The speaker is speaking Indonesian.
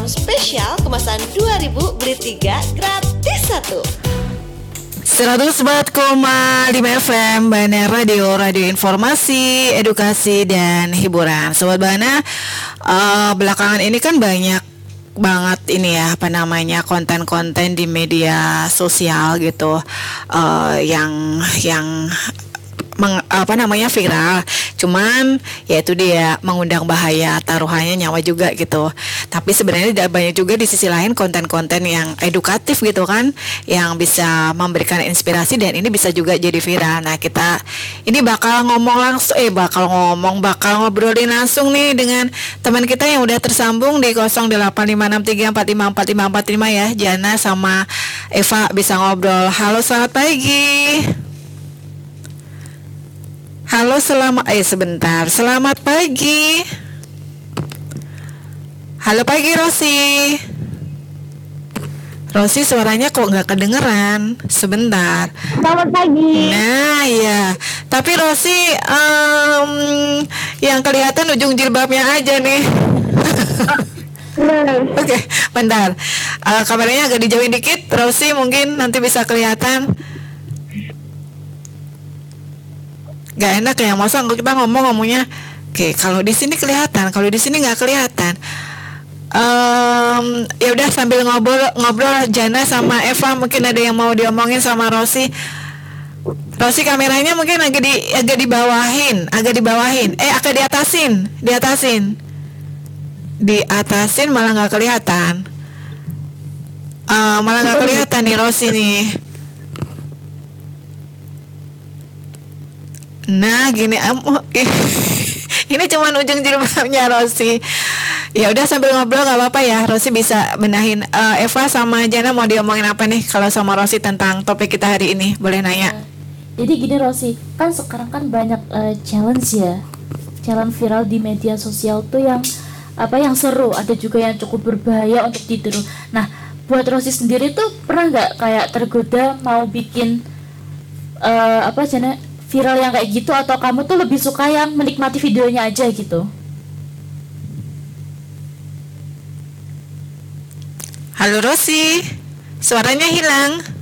diskon spesial kemasan 2000 beli 3 gratis 1. 104,5 FM Bana Radio, radio informasi, edukasi, dan hiburan. Sobat Bana, belakangan ini kan banyak banget ini ya, apa namanya, konten-konten di media sosial gitu, yang viral. Cuman ya itu dia, mengundang bahaya, taruhannya nyawa juga gitu. Tapi sebenarnya banyak juga di sisi lain konten-konten yang edukatif gitu kan, yang bisa memberikan inspirasi dan ini bisa juga jadi viral. Nah, kita ini bakal ngobrolin langsung nih dengan teman kita yang udah tersambung di 085634545455 ya. Jana sama Eva bisa ngobrol. Halo, selamat pagi. Halo, selamat pagi. Halo pagi, Rosi. Rosi, suaranya kok nggak kedengeran. Sebentar. Selamat pagi. Nah, ya. Tapi Rosi, yang kelihatan ujung jilbabnya aja nih. Oke, bentar. Kameranya agak dijauhin dikit. Rosi mungkin nanti bisa kelihatan. Gak enak ya, masa kita ngomongnya. Oke, kalau di sini kelihatan, kalau di sini nggak kelihatan. Ya udah, sambil ngobrol Jana sama Eva, mungkin ada yang mau diomongin sama Rosi. Rosi, kameranya mungkin agak dibawahin, agak diatasin. Diatasin malah nggak kelihatan. Malah nggak kelihatan nih Rosi nih. Nah, gini, ini cuman ujung jilbabnya Rosi. Ya udah, sambil ngobrol nggak apa-apa ya, Rosi bisa benahin. Eva sama Jana mau diomongin apa nih kalau sama Rosi tentang topik kita hari ini? Boleh nanya? Jadi gini Rosi, kan sekarang kan banyak challenge viral di media sosial tuh yang seru, ada juga yang cukup berbahaya untuk ditiru. Nah, buat Rosi sendiri tuh pernah nggak kayak tergoda mau bikin viral yang kayak gitu, atau kamu tuh lebih suka yang menikmati videonya aja gitu? Halo Rosi, suaranya hilang.